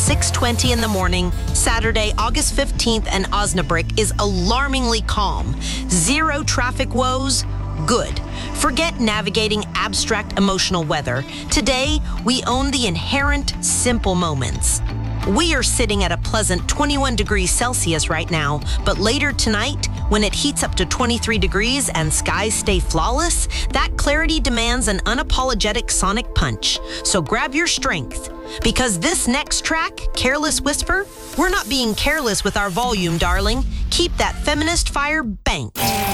6:20 in the morning, Saturday, August 15th, and Osnabrück is alarmingly calm. Zero traffic woes. Good. Forget navigating abstract emotional weather. Today, we own the inherent simple moments. We are sitting at a pleasant 21 degrees Celsius right now, but later tonight, when it heats up to 23 degrees and skies stay flawless, that clarity demands an unapologetic sonic punch. So grab your strength, because this next track, Careless Whisper, we're not being careless with our volume, darling. Keep that feminist fire banked.